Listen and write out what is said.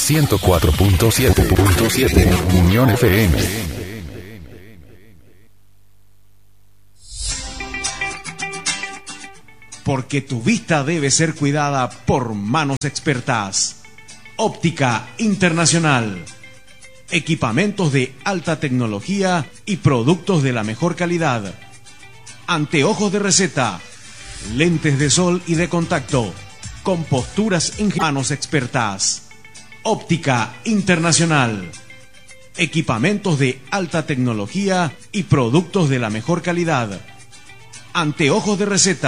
104.7 Unión FM. Porque tu vista debe ser cuidada por manos expertas. Óptica Internacional. Equipamientos de alta tecnología y productos de la mejor calidad. Anteojos de receta. Lentes de sol y de contacto. Con posturas en manos expertas. Óptica Internacional. Equipamientos de alta tecnología y productos de la mejor calidad. Anteojos de receta.